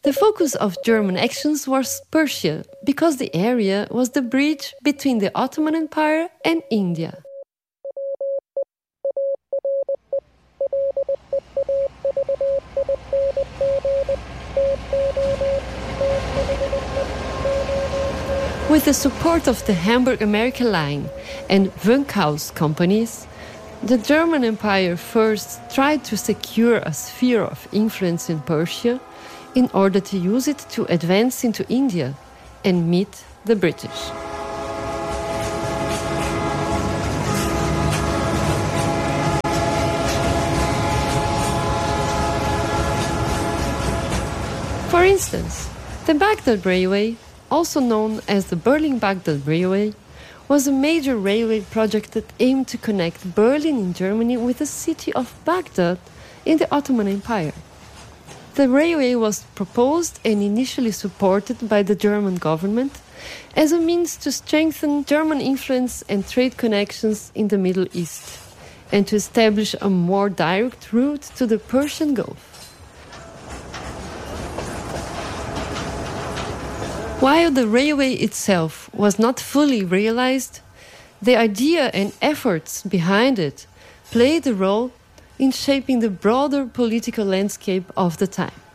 The focus of German actions was Persia, because the area was the bridge between the Ottoman Empire and India. With the support of the Hamburg-America Line and Wunkhaus companies, the German Empire first tried to secure a sphere of influence in Persia in order to use it to advance into India and meet the British. For instance, the Baghdad Railway, also known as the Berlin-Baghdad Railway, was a major railway project that aimed to connect Berlin in Germany with the city of Baghdad in the Ottoman Empire. The railway was proposed and initially supported by the German government as a means to strengthen German influence and trade connections in the Middle East and to establish a more direct route to the Persian Gulf. While the railway itself was not fully realized, the idea and efforts behind it played a role in shaping the broader political landscape of the time.